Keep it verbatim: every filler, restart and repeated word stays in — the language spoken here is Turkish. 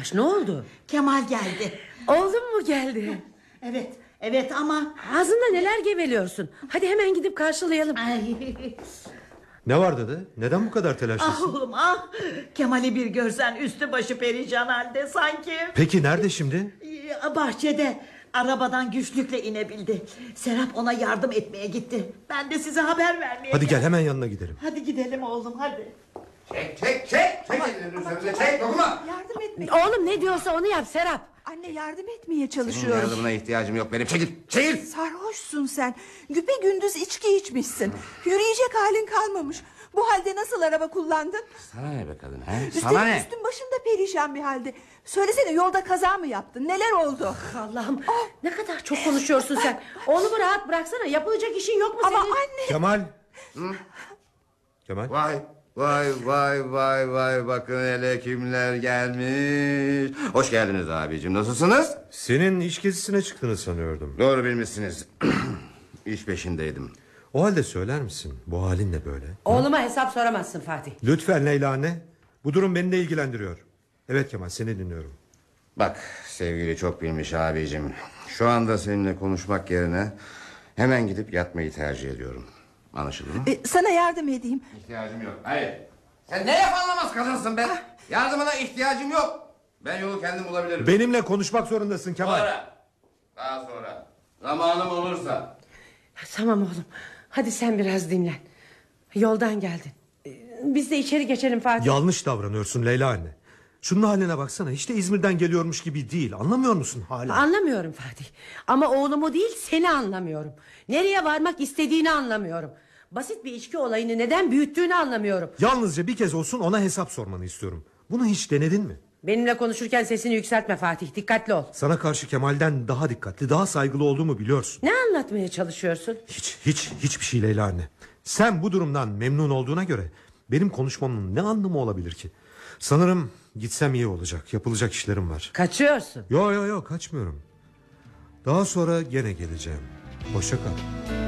telaş, ne oldu? Kemal geldi. Oğlum mu geldi? Evet, evet ama... Ağzında neler geveliyorsun? Hadi hemen gidip karşılayalım. Ay. Ne var dedi? Neden bu kadar Ah telaşlısın? oğlum ah. Kemal'i bir görsen üstü başı perişan halde sanki. Peki nerede şimdi? Bahçede arabadan güçlükle inebildi. Serap ona yardım etmeye gitti. Ben de size haber vermeye Hadi gel, geldim. hemen yanına gidelim. Hadi gidelim oğlum hadi. Çek çek çek. Çek elini üzerimize, çek dokunma. Yardım etmeye... Oğlum ne diyorsa onu yap Serap. Anne yardım etmeye Senin çalışıyorum. yardımına ihtiyacım yok benim, çekil çekil. Sarhoşsun sen. Güpe gündüz içki içmişsin. Yürüyecek halin kalmamış. Bu halde nasıl araba kullandın? Sana ne be kadın, he? Sana Üstelik ne? üstün başında perişan bir halde. Söylesene, yolda kaza mı yaptın? Neler oldu? Allah'ım, ne kadar çok konuşuyorsun sen. Oğlumu rahat bıraksana, yapılacak işin yok mu Ama senin? anne... Kemal. Kemal. Vay vay vay vay vay, bakın hele kimler gelmiş. Hoş geldiniz abicim, nasılsınız? Senin iş gezisine çıktığını sanıyordum. Doğru bilmişsiniz. İş peşindeydim. O halde söyler misin, bu halin ne böyle? Oğluma hesap soramazsın Fatih. Lütfen Leyla anne. Bu durum beni de ilgilendiriyor. Evet Kemal, seni dinliyorum. Bak sevgili çok bilmiş abicim, şu anda seninle konuşmak yerine hemen gidip yatmayı tercih ediyorum. Anlaşıldı mı? E, sana yardım edeyim. İhtiyacım yok. Hayır. Sen ne laf anlamaz kadınsın be. Yardımına ihtiyacım yok. Ben yolu kendim bulabilirim. Benimle konuşmak zorundasın Kemal. Sonra. Daha sonra. Zamanım olursa. Tamam oğlum, hadi sen biraz dinlen. Yoldan geldin. Ee, Biz de içeri geçelim Fatih. Yanlış davranıyorsun Leyla anne. Şunun haline baksana, hiç de İzmir'den geliyormuş gibi değil. Anlamıyor musun hala? Anlamıyorum Fatih. Ama oğlumu değil, seni anlamıyorum. Nereye varmak istediğini anlamıyorum. Basit bir içki olayını neden büyüttüğünü anlamıyorum. Yalnızca bir kez olsun ona hesap sormanı istiyorum. Bunu hiç denedin mi? Benimle konuşurken sesini yükseltme Fatih, dikkatli ol. Sana karşı Kemal'den daha dikkatli, daha saygılı olduğumu biliyorsun. Ne anlatmaya çalışıyorsun? Hiç, hiç, hiçbir şey Leyla anne. Sen bu durumdan memnun olduğuna göre benim konuşmamın ne anlamı olabilir ki? Sanırım gitsem iyi olacak. Yapılacak işlerim var. Kaçıyorsun. Yo yo yo, kaçmıyorum. Daha sonra gene geleceğim. Hoşça kal.